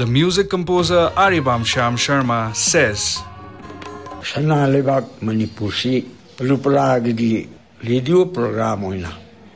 The music composer Aribam Sham Sharma says, Sana Lebak Manipursi Ruparagigi radio program oina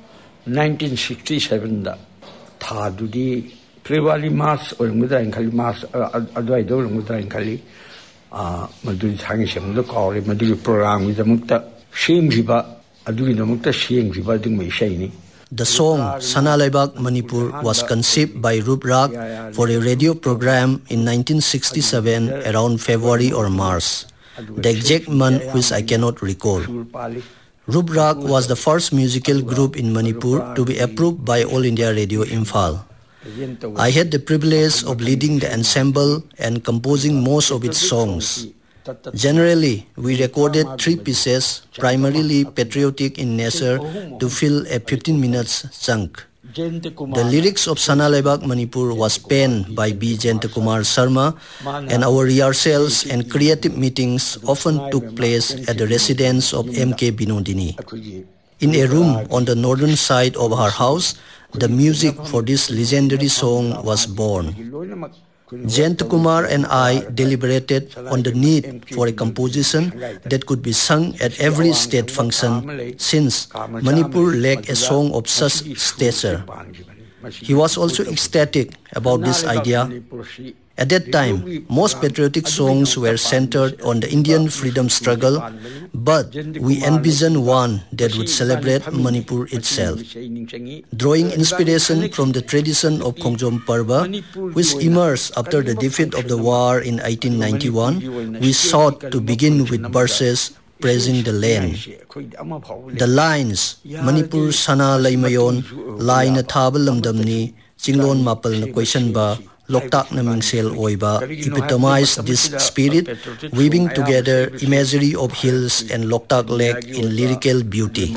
1967 da thadudi February March or Muda Khali March adwai do Muda Khali Maduri Thangi Shamdo Kawri Maduri program with the Mukta Shim Riba Adui the Mukta Shim Riba Dung Mai Shaini. The song Sana Laibak Manipur was conceived by Rup Rag for a radio program in 1967 around February or March, the exact month which I cannot recall. Rup Rag was the first musical group in Manipur to be approved by All India Radio Imphal. I had the privilege of leading the ensemble and composing most of its songs. Generally, we recorded 3 pieces, primarily patriotic in nature, to fill a 15 minutes chunk. The lyrics of Sana Laibak Manipur was penned by B. Jayantakumar Sharma, and our rehearsals and creative meetings often took place at the residence of M.K. Binodini. In a room on the northern side of our house, the music for this legendary song was born. Jayantakumar and I deliberated on the need for a composition that could be sung at every state function, since Manipur lacked a song of such stature. He was also ecstatic about this idea. At that time, most patriotic songs were centered on the Indian freedom struggle, but we envisioned one that would celebrate Manipur itself. Drawing inspiration from the tradition of Khongjom Parva, which emerged after the defeat of the war in 1891, we sought to begin with verses praising the land. The lines, Manipur Sana Laimayon, Laina Thaba Lamdamni, Chinglon Mapal na Questionba, Loktak na Mingsel Oiba, epitomize this spirit, weaving together imagery of hills and Loktak Lake in lyrical beauty.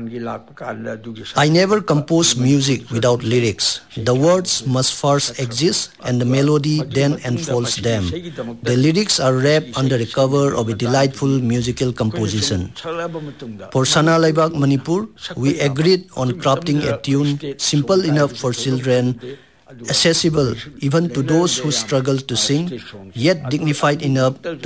I never compose music without lyrics. The words must first exist and the melody then unfolds them. The lyrics are wrapped under the cover of a delightful musical composition. For Sana Laibak Manipur, we agreed on crafting a tune simple enough for children, accessible even to those who struggle to sing, yet dignified enough to